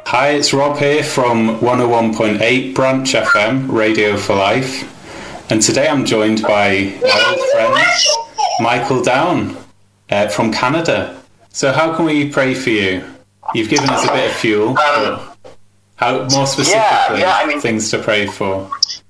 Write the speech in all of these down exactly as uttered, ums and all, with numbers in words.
Hi, it's Rob here from one oh one point eight Branch F M, Radio for Life. And today I'm joined by my old friend, Michael Down, uh, from Canada. So how can we pray for you? You've given us a bit of fuel, um, but how, more specifically, yeah, yeah, I mean, things to pray for.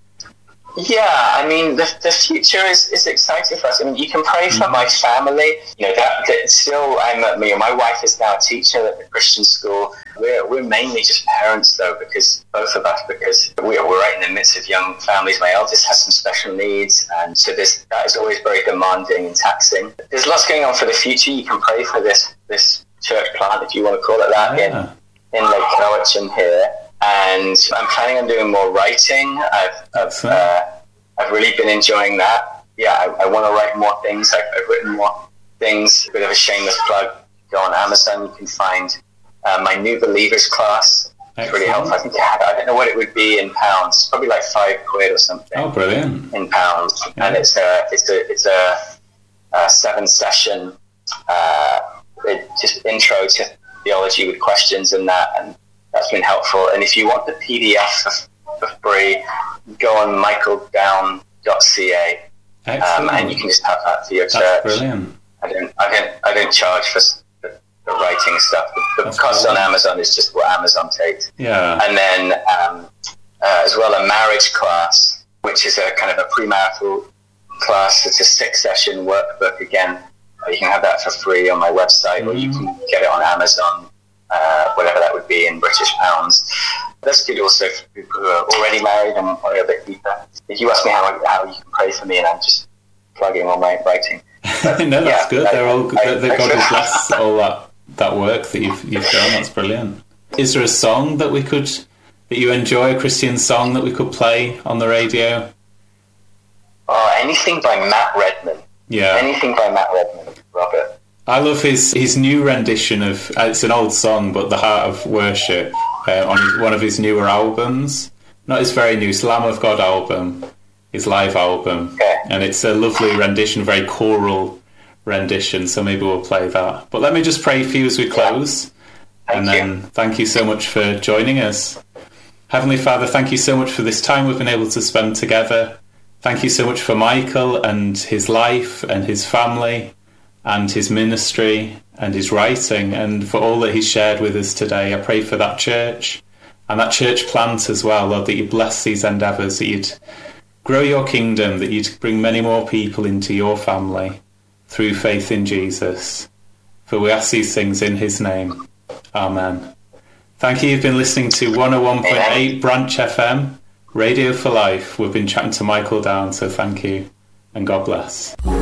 Yeah, I mean, the the future is, is exciting for us. I mean, you can pray for mm. my family. You know, that, that still, I'm a, you know, my wife is now a teacher at the Christian school. We're we're mainly just parents, though, because both of us, because we're we're right in the midst of young families. My eldest has some special needs, and so this that is always very demanding and taxing. There's lots going on for the future. You can pray for this this church plant, if you want to call it that, yeah. in in Lake Cowichan here. And I'm planning on doing more writing. I've I've, uh, I've really been enjoying that. Yeah, I, I want to write more things. I've, I've written more things. A bit of a shameless plug. Go on Amazon. You can find uh, my New Believers class. It's really helpful. I think I don't know what it would be in pounds. Probably like five quid or something. Oh, brilliant! In pounds, yeah. And it's a it's a it's a, a seven session uh, it, just intro to theology with questions and that and. That's been helpful. And if you want the P D F for, for free, go on michael down dot c a, um, and you can just have that for your That's church. Brilliant. I don't, I don't, I don't charge for the, the writing stuff. The, the cost brilliant. on Amazon is just what Amazon takes. Yeah. And then um, uh, as well a marriage class, which is a kind of a premarital class. It's a six-session workbook. Again, you can have that for free on my website, mm. or you can get it on Amazon. Uh, whatever that would be in British pounds. That's good also for people who are already married and want to go a bit deeper. If you ask me how, how you can pray for me, and I'm just plugging all my writing. But, no, that's yeah, good. I, They're all I, that I, God I, has blessed all that, that work that you've you've done. That's brilliant. Is there a song that we could that you enjoy, a Christian song that we could play on the radio? Oh, anything by Matt Redman. Yeah. Anything by Matt Redman, Robert. I love his, his new rendition of, uh, it's an old song, but The Heart of Worship, uh, on his, one of his newer albums. Not his very new, Lamb of God album, his live album. Okay. And it's a lovely rendition, very choral rendition, so maybe we'll play that. But let me just pray for you as we close. Yeah. And you. then thank you so much for joining us. Heavenly Father, thank you so much for this time we've been able to spend together. Thank you so much for Michael and his life and his family, and his ministry and his writing, and for all that he's shared with us today. I pray for that church and that church plant as well, Lord, that you bless these endeavours, that you'd grow your kingdom, that you'd bring many more people into your family through faith in Jesus. For we ask these things in his name. Amen. Thank you. You've been listening to one oh one point eight Branch F M, Radio for Life. We've been chatting to Michael Down, so thank you and God bless.